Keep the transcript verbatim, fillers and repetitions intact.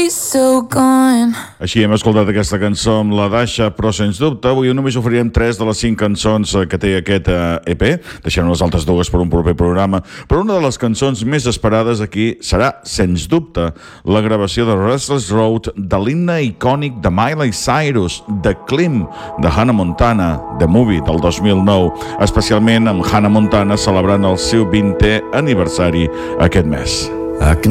be so gone. Així hem escoltat aquesta cançó amb la Dasha, però sens dubte avui només oferirem tres de les cinc cançons que té aquest E P. Deixarem les altres dues per un proper programa, però una de les cançons més esperades aquí serà, sens dubte, la gravació de Restless Road, de l'himne icònic de Miley Cyrus, de Clim, de Hannah Montana, The Movie del dos mil nou, especialment amb Hannah Montana celebrant el seu vintè aniversari aquest mes.